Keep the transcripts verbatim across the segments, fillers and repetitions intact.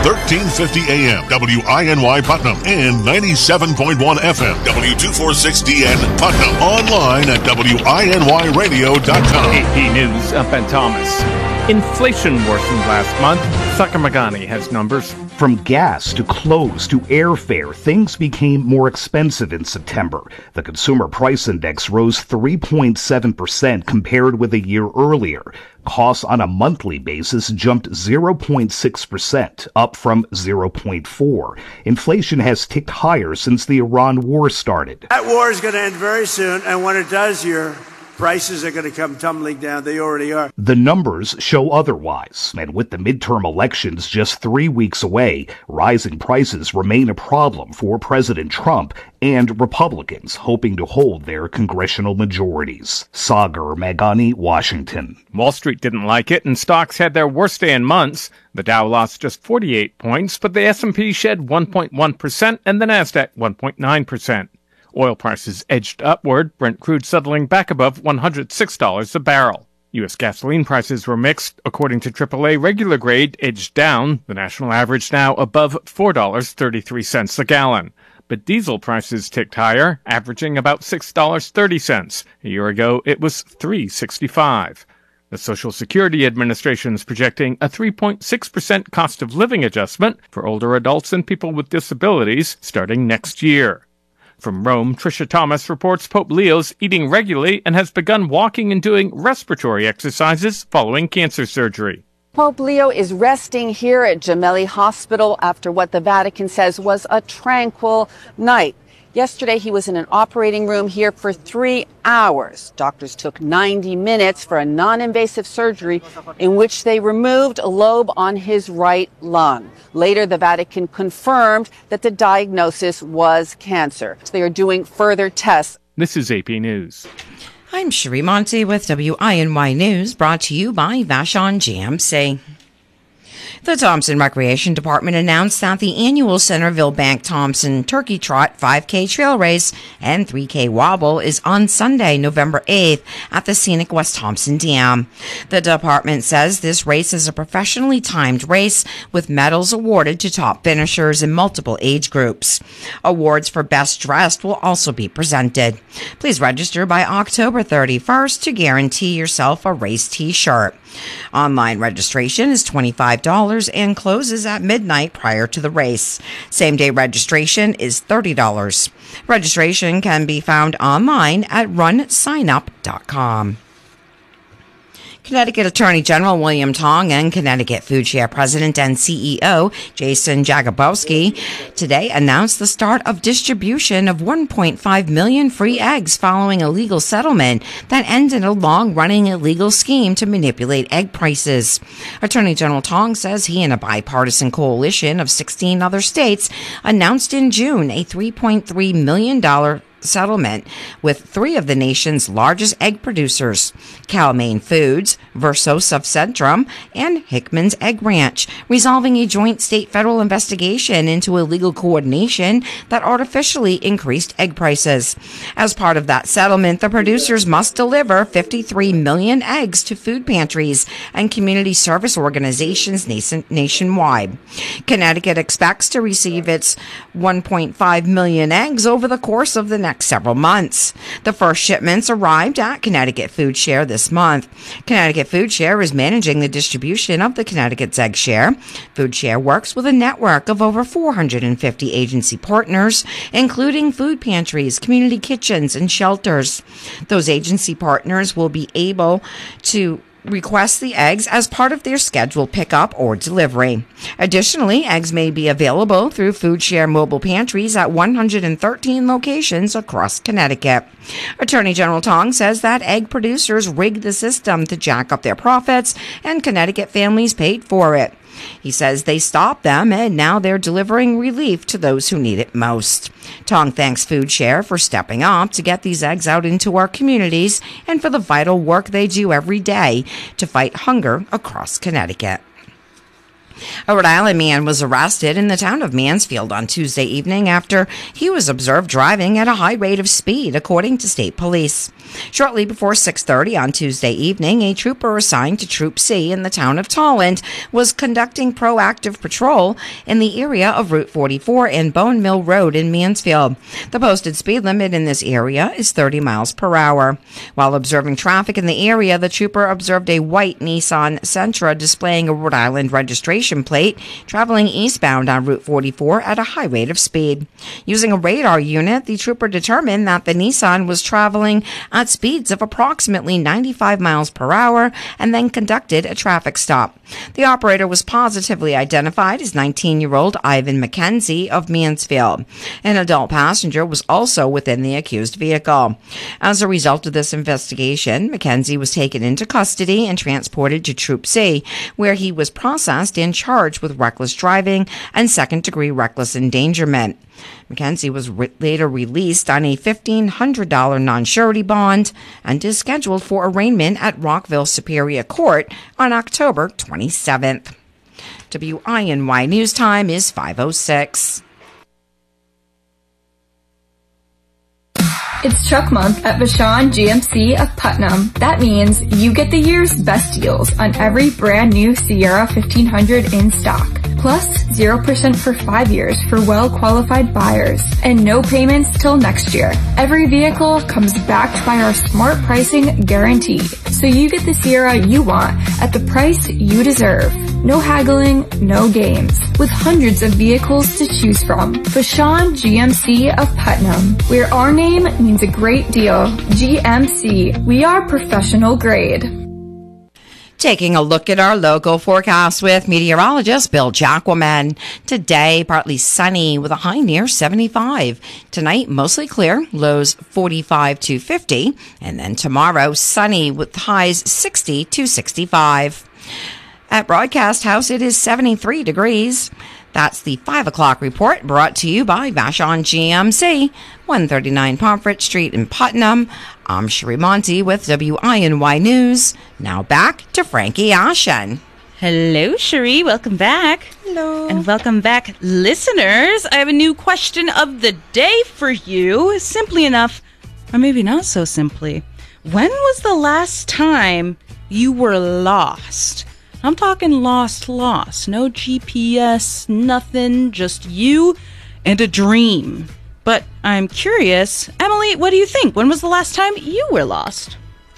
thirteen fifty A M, W I N Y Putnam, and ninety-seven point one F M, W two forty-six D N Putnam. Online at W I N Y radio dot com. A P News, I'm Ben Thomas. Inflation worsened last month. Tucker Magani has numbers. From gas to clothes to airfare, things became more expensive in September. The Consumer Price Index rose three point seven percent compared with a year earlier. Costs on a monthly basis jumped zero point six percent, up from zero point four. Inflation has ticked higher since the Iran war started. That war is going to end very soon, and when it does, your prices are going to come tumbling down. They already are. The numbers show otherwise, and with the midterm elections just three weeks away, rising prices remain a problem for President Trump and Republicans hoping to hold their congressional majorities. Sagar Magani, Washington. Wall Street didn't like it, and stocks had their worst day in months. The Dow lost just forty-eight points, but the S and P shed one point one percent and the Nasdaq one point nine percent. Oil prices edged upward, Brent crude settling back above one hundred six dollars a barrel. U S gasoline prices were mixed. According to triple A, regular grade edged down. The national average now above four dollars and thirty-three cents a gallon. But diesel prices ticked higher, averaging about six dollars and thirty cents. A year ago, it was three dollars and sixty-five cents. The Social Security Administration is projecting a three point six percent cost of living adjustment for older adults and people with disabilities starting next year. From Rome, Tricia Thomas reports Pope Leo's eating regularly and has begun walking and doing respiratory exercises following cancer surgery. Pope Leo is resting here at Gemelli Hospital after what the Vatican says was a tranquil night. Yesterday, he was in an operating room here for three hours. Doctors took ninety minutes for a non-invasive surgery in which they removed a lobe on his right lung. Later, the Vatican confirmed that the diagnosis was cancer. They are doing further tests. This is A P News. I'm Sheree Monty with W I N Y News, brought to you by Vashon G M C. The Thompson Recreation Department announced that the annual Centerville Bank Thompson Turkey Trot five K Trail Race and three K Wobble is on Sunday, November eighth at the scenic West Thompson Dam. The department says this race is a professionally timed race with medals awarded to top finishers in multiple age groups. Awards for Best Dressed will also be presented. Please register by October thirty-first to guarantee yourself a race t-shirt. Online registration is twenty-five dollars and closes at midnight prior to the race. Same-day registration is thirty dollars. Registration can be found online at run sign up dot com. Connecticut Attorney General William Tong and Connecticut Food Share President and C E O Jason Jagabowski today announced the start of distribution of one point five million free eggs following a legal settlement that ended a long-running illegal scheme to manipulate egg prices. Attorney General Tong says he and a bipartisan coalition of sixteen other states announced in June a three point three million dollars settlement with three of the nation's largest egg producers, Cal-Maine Foods, Versos of Centrum, and Hickman's Egg Ranch, resolving a joint state-federal investigation into illegal coordination that artificially increased egg prices. As part of that settlement, the producers must deliver fifty-three million eggs to food pantries and community service organizations nation- nationwide. Connecticut expects to receive its one point five million eggs over the course of the next several months. The first shipments arrived at Connecticut Food Share this month. Connecticut Food Share is managing the distribution of the Connecticut's Egg Share. Food Share works with a network of over four hundred fifty agency partners, including food pantries, community kitchens, and shelters. Those agency partners will be able to request the eggs as part of their scheduled pickup or delivery. Additionally, eggs may be available through Food Share mobile pantries at one hundred thirteen locations across Connecticut. Attorney General Tong says that egg producers rigged the system to jack up their profits, and Connecticut families paid for it. He says they stopped them, and now they're delivering relief to those who need it most. Tong thanks Food Share for stepping up to get these eggs out into our communities and for the vital work they do every day to fight hunger across Connecticut. A Rhode Island man was arrested in the town of Mansfield on Tuesday evening after he was observed driving at a high rate of speed, according to state police. Shortly before six thirty on Tuesday evening, a trooper assigned to Troop C in the town of Tolland was conducting proactive patrol in the area of Route forty-four and Bone Mill Road in Mansfield. The posted speed limit in this area is thirty miles per hour. While observing traffic in the area, the trooper observed a white Nissan Sentra displaying a Rhode Island registration plate traveling eastbound on Route forty-four at a high rate of speed. Using a radar unit, the trooper determined that the Nissan was traveling at speeds of approximately ninety-five miles per hour and then conducted a traffic stop. The operator was positively identified as nineteen-year-old Ivan McKenzie of Mansfield. An adult passenger was also within the accused vehicle. As a result of this investigation, McKenzie was taken into custody and transported to Troop C, where he was processed and charged with reckless driving and second-degree reckless endangerment. McKenzie was re- later released on a fifteen hundred dollars non-surety bond and is scheduled for arraignment at Rockville Superior Court on October twenty-seventh. W I N Y News Time is five oh six. It's truck month at Vashon G M C of Putnam. That means you get the year's best deals on every brand new Sierra fifteen hundred in stock. Plus zero percent for five years for well-qualified buyers and no payments till next year. Every vehicle comes backed by our smart pricing guarantee. So you get the Sierra you want at the price you deserve. No haggling, no games. With hundreds of vehicles to choose from. Vashon G M C of Putnam, where our name means a great deal. G M C, we are professional grade. Taking a look at our local forecast with meteorologist Bill Jacquemin. Today, partly sunny with a high near seventy-five. Tonight, mostly clear, lows forty-five to fifty. And then tomorrow, sunny with highs sixty to sixty-five. At Broadcast House, it is seventy-three degrees. That's the five o'clock report brought to you by Vashon G M C, one thirty-nine Pomfret Street in Putnam. I'm Sherry Monty with W I N Y News. Now back to Frankie Ashen. Hello, Sherry. Welcome back. Hello. And welcome back, listeners. I have a new question of the day for you. Simply enough, or maybe not so simply. When was the last time you were lost? I'm talking lost, lost. No G P S, nothing, just you and a dream. But I'm curious, Emily, what do you think? When was the last time you were lost?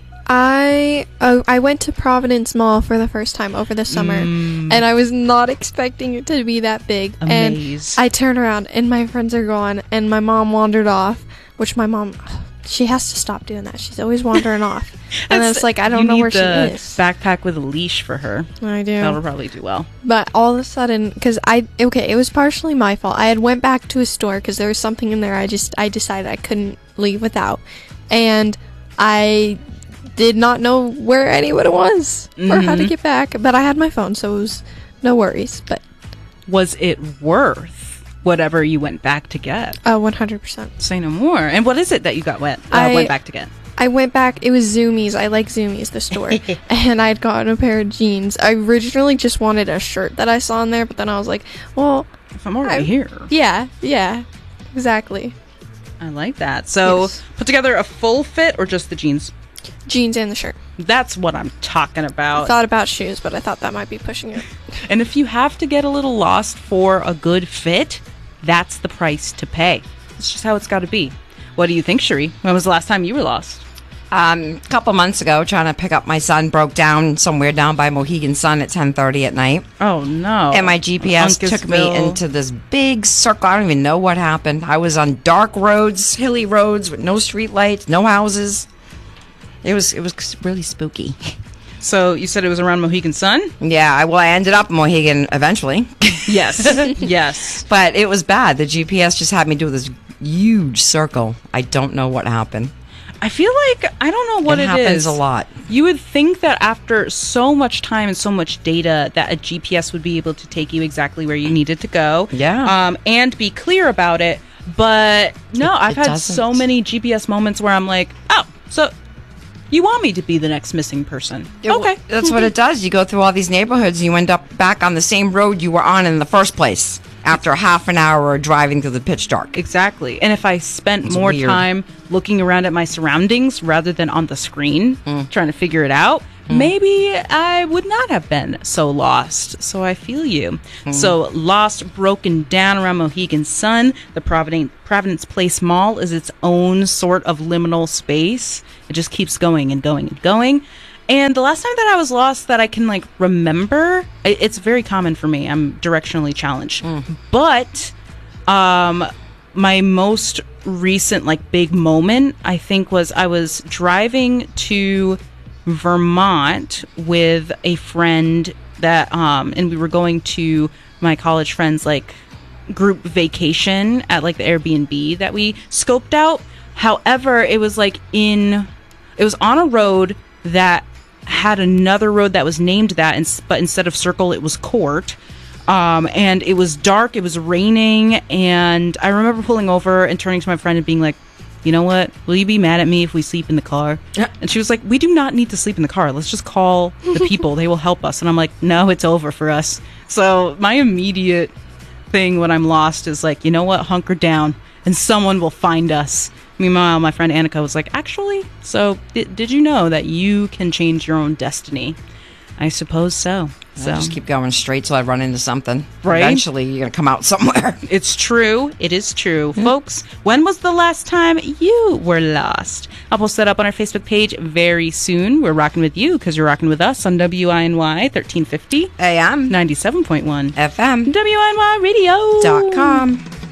I uh, I went to Providence Mall for the first time over the summer, mm. and I was not expecting it to be that big. Amaze. And I turned around, and my friends are gone, and my mom wandered off, which my mom... She has to stop doing that. She's always wandering off. And then it's like, I don't know where she is. Backpack with a leash for her. I do. That'll probably do well. But all of a sudden, because I, okay, it was partially my fault. I had went back to a store because there was something in there I just, I decided I couldn't leave without. And I did not know where any of it was mm-hmm. or how to get back. But I had my phone, so it was no worries. But was it worth whatever you went back to get? Uh, one hundred percent. Say no more. And what is it that you got went, uh, I, went back to get? I went back, it was Zoomies. I like Zoomies, the store. And I'd gotten a pair of jeans. I originally just wanted a shirt that I saw in there, but then I was like, well... If I'm already I, here. Yeah, yeah. Exactly. I like that. So, yes. Put together a full fit or just the jeans? Jeans and the shirt. That's what I'm talking about. I thought about shoes, but I thought that might be pushing it. And if you have to get a little lost for a good fit, that's the price to pay. It's just how it's got to be. What do you think, Sheree? When was the last time you were lost? Um, a couple months ago, trying to pick up my son, broke down somewhere down by Mohegan Sun at ten thirty at night. Oh, no. And my G P S took me into this big circle. I don't even know what happened. I was on dark roads, hilly roads with no street lights, no houses. It was it was really spooky. So you said it was around Mohegan Sun? Yeah, I, well, I ended up in Mohegan eventually. Yes, yes. But it was bad. The G P S just had me do this huge circle. I don't know what happened. I feel like, I don't know what it, it happens is. a lot. You would think that after so much time and so much data that a G P S would be able to take you exactly where you needed to go. Yeah. Um, and be clear about it. But no, it, I've it had doesn't. so many G P S moments where I'm like, oh, so You want me to be the next missing person. Yeah, well, okay. That's what it does. You go through all these neighborhoods, you end up back on the same road you were on in the first place after half an hour driving through the pitch dark. Exactly. And if I spent It's more weird. time looking around at my surroundings rather than on the screen Mm. trying to figure it out, maybe I would not have been so lost. So I feel you. Mm. So lost, broken down around Mohegan Sun. The Providence, Providence Place Mall is its own sort of liminal space. It just keeps going and going and going. And the last time that I was lost that I can like remember, it, it's very common for me. I'm directionally challenged. But um, my most recent like big moment, I think, was I was driving to Vermont with a friend that um and we were going to my college friends like group vacation at like the Airbnb that we scoped out. However, it was like in it was on a road that had another road that was named that, and but instead of circle it was court. Um, and it was dark, it was raining, and I remember pulling over and turning to my friend and being like, you know what? Will you be mad at me if we sleep in the car? Yeah. And she was like, we do not need to sleep in the car. Let's just call the people. They will help us. And I'm like, no, it's over for us. So my immediate thing when I'm lost is like, you know what? Hunker down and someone will find us. Meanwhile, my friend Annika was like, actually, so di- did you know that you can change your own destiny? I suppose so. So I just keep going straight till I run into something. Right? Eventually, you're going to come out somewhere. It's true. It is true. Folks, when was the last time you were lost? I'll post that up on our Facebook page very soon. We're rocking with you because you're rocking with us on W I N Y thirteen fifty A M ninety-seven point one F M W I N Y radio dot com.